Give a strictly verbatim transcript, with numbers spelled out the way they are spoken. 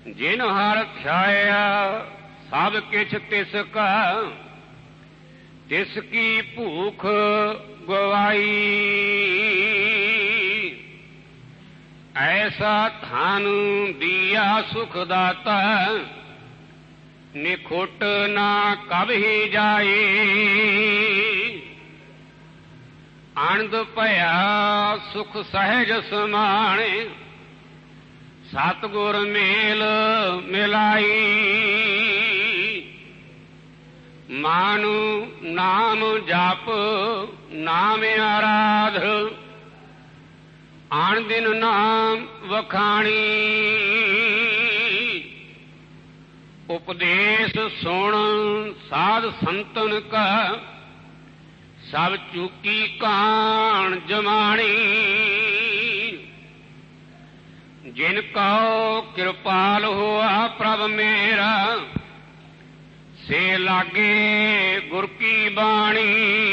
जिन हर ध्याया सब किछ तिस का, तिसकी भूख गवाई। ऐसा थान दिया सुख दाता, निखुट ना कब ही जाए। आनंद भया सुख सहज समाने, सतगुर मेल मिलाई। मानु नाम जप नाम आराध, आन दिन नाम वखाणी। उपदेश सुन साध संतन का, सब चूकी कान जमाणी। जिन कहो कृपाल हुआ प्रभ मेरा, से लागे गुर की बाणी।